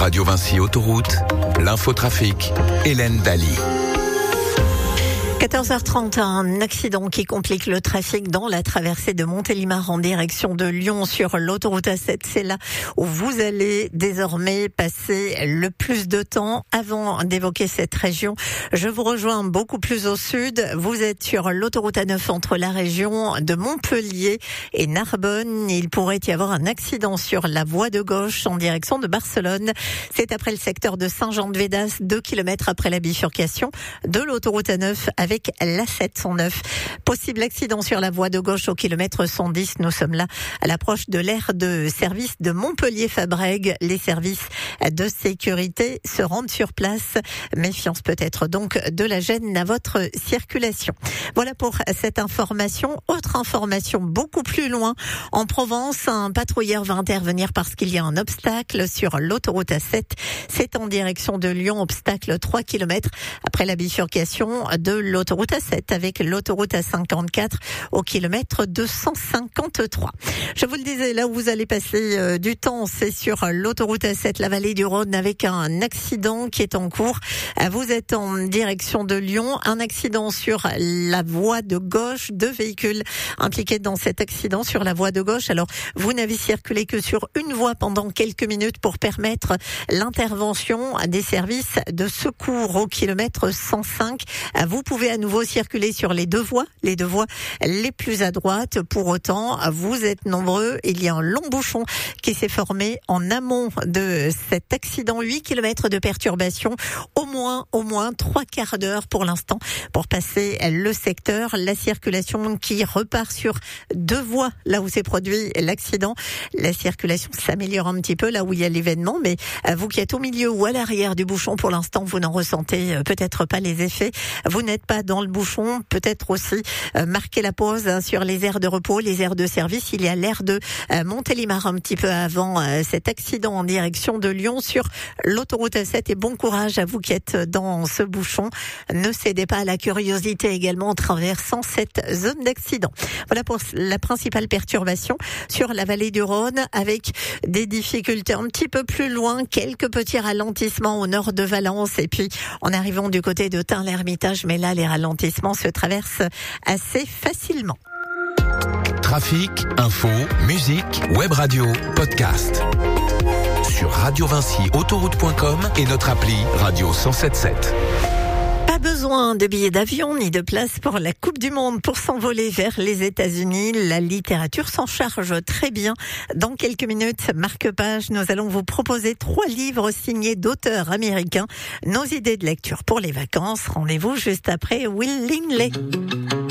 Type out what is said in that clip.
Radio Vinci Autoroute, l'infotrafic, Hélène Daly. 14h30, un accident qui complique le trafic dans la traversée de Montélimar en direction de Lyon sur l'autoroute A7. C'est là où vous allez désormais passer le plus de temps. Avant d'évoquer cette région, je vous rejoins beaucoup plus au sud. Vous êtes sur l'autoroute A9 entre la région de Montpellier et Narbonne. Il pourrait y avoir un accident sur la voie de gauche en direction de Barcelone. C'est après le secteur de Saint-Jean-de-Védas, 2 km après la bifurcation de l'autoroute A9 avec l'A709. Possible accident sur la voie de gauche au kilomètre 110. Nous sommes là à l'approche de l'aire de service de Montpellier-Fabrègues. Les services de sécurité se rendent sur place. Méfiance peut-être donc de la gêne à votre circulation. Voilà pour cette information. Autre information beaucoup plus loin. En Provence, un patrouilleur va intervenir parce qu'il y a un obstacle sur l'autoroute A7. C'est en direction de Lyon. Obstacle 3 km après la bifurcation de l'autoroute A7 avec l'autoroute A54 au kilomètre 253. Je vous le disais, là où vous allez passer du temps, c'est sur l'autoroute A7, la vallée du Rhône, avec un accident qui est en cours. Vous êtes en direction de Lyon, un accident sur la voie de gauche, 2 véhicules impliqués dans cet accident sur la voie de gauche. Alors, vous n'avez circulé que sur une voie pendant quelques minutes pour permettre l'intervention des services de secours au kilomètre 105. Vous pouvez à nouveau circuler sur les deux voies les plus à droite. Pour autant, vous êtes nombreux. Il y a un long bouchon qui s'est formé en amont de cet accident. 8 km de perturbation, au moins 3 quarts d'heure pour l'instant pour passer le secteur. La circulation qui repart sur 2 voies là où s'est produit l'accident. La circulation s'améliore un petit peu là où il y a l'événement, mais vous qui êtes au milieu ou à l'arrière du bouchon, pour l'instant, vous n'en ressentez peut-être pas les effets. Vous n'êtes pas dans le bouchon, peut-être aussi marquer la pause sur les aires de repos, les aires de service. Il y a l'aire de Montélimar un petit peu avant cet accident en direction de Lyon sur l'autoroute A7. Et bon courage à vous qui êtes dans ce bouchon. Ne cédez pas à la curiosité également en traversant cette zone d'accident. Voilà pour la principale perturbation sur la vallée du Rhône, avec des difficultés un petit peu plus loin, quelques petits ralentissements au nord de Valence et puis en arrivant du côté de Tain-l'Hermitage, mais là les ralentissements se traversent assez facilement. Trafic, info, musique, web radio, podcast. Sur radiovinciautoroute.com et notre appli Radio 107.7. Pas besoin de billets d'avion ni de place pour la Coupe du Monde pour s'envoler vers les États-Unis. La littérature s'en charge très bien. Dans quelques minutes, marque-page, nous allons vous proposer 3 livres signés d'auteurs américains. Nos idées de lecture pour les vacances. Rendez-vous juste après Will Linley.